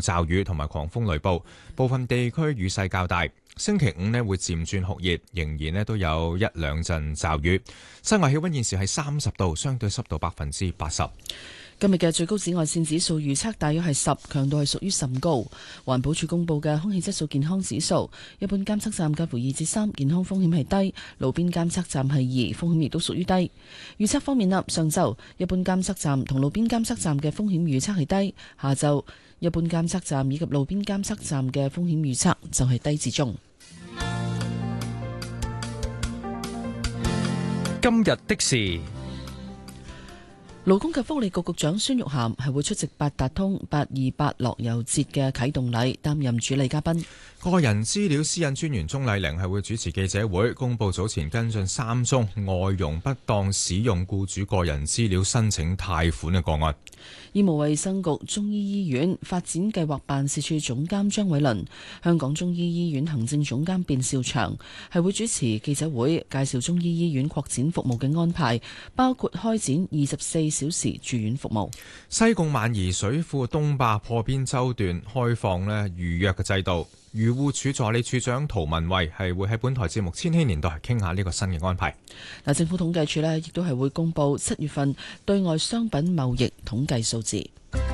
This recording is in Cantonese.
驟雨同埋狂風雷暴，部分地區雨勢較大。星期五呢會漸轉酷熱，仍然呢都有一兩陣驟雨。室外氣溫現時係30度，相對濕度80%。 今日嘅最高紫外線指數預測大約係10，強度係屬於甚高。環保署公布嘅空氣質素健康指數，一般監測站介乎2至3，健康風險係低；路邊監測站係2，風險亦都屬於低。預測方面啦，上晝一般監測站同路邊監測站嘅風險預測係低；下晝一般監測站以及路邊監測站嘅風險預測就係低至中。 今日的事。 勞工及福利局局長孫玉菡係會出席八達通828樂悠節嘅啟動禮，擔任主禮嘉賓。 個人資料私隱專員鍾麗玲係會主持記者會，公布早前跟進3宗外傭不當使用僱主個人資料申請貸款嘅個案。 醫務衛生局中醫醫院發展計劃辦事處總監張偉倫、香港中醫醫院行政總監卞兆祥係會主持記者會，介紹中醫醫院擴展服務嘅安排，包括開展24小時住院服務。 西貢萬宜水庫東壩破邊洲段開放預約嘅制度。漁護署助理處長涂文慧係會喺本台節目《千禧年代》傾下呢個新嘅安排。 政府統計處亦都係會公布7月份對外商品貿易統計數字。